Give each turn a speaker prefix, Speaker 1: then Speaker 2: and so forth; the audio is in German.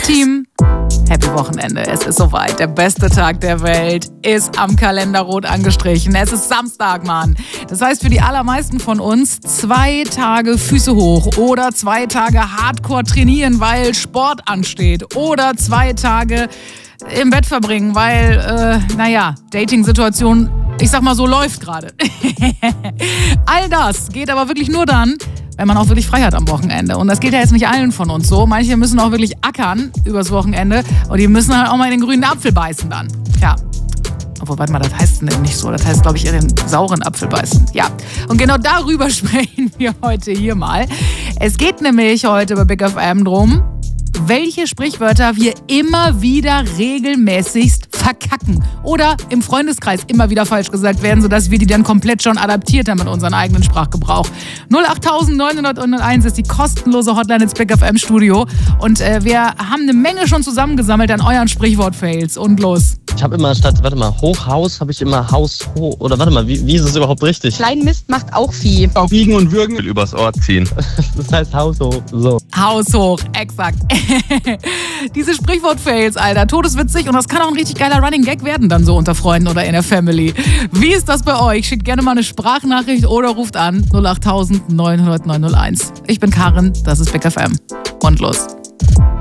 Speaker 1: Team, happy Wochenende. Es ist soweit. Der beste Tag der Welt ist am Kalender rot angestrichen. Es ist Samstag, Mann. Das heißt für die allermeisten von uns 2 Tage Füße hoch oder 2 Tage Hardcore trainieren, weil Sport ansteht oder 2 Tage im Bett verbringen, weil, Dating-Situation, ich sag mal so, läuft gerade. All das geht aber wirklich nur dann, wenn man auch wirklich frei hat am Wochenende. Und das geht ja jetzt nicht allen von uns so. Manche müssen auch wirklich ackern übers Wochenende und die müssen halt auch mal in den grünen Apfel beißen dann. Ja. Obwohl, warte mal, das heißt nicht so. Das heißt, glaube ich, eher den sauren Apfel beißen. Ja. Und genau darüber sprechen wir heute hier mal. Es geht nämlich heute bei Big FM drum, welche Sprichwörter wir immer wieder regelmäßigst verkacken oder im Freundeskreis immer wieder falsch gesagt werden, sodass wir die dann komplett schon adaptiert haben mit unserem eigenen Sprachgebrauch. 08901 ist die kostenlose Hotline ins Big FM Studio und wir haben eine Menge schon zusammengesammelt an euren Sprichwort-Fails. Und los.
Speaker 2: Ich habe immer statt, Hochhaus, habe ich immer Haus hoch. Oder wie ist es überhaupt richtig?
Speaker 3: Kleinmist macht auch Vieh.
Speaker 4: Auch biegen und würgen, übers Ohr ziehen.
Speaker 2: Das heißt Haus hoch. So.
Speaker 1: Haus hoch, exakt. Diese Sprichwort-Fails, Alter, todeswitzig und das kann auch ein richtig geiler Running Gag werden dann so unter Freunden oder in der Family. Wie ist das bei euch? Schickt gerne mal eine Sprachnachricht oder ruft an 08900 901. Ich bin Karin, das ist Big FM. Und los.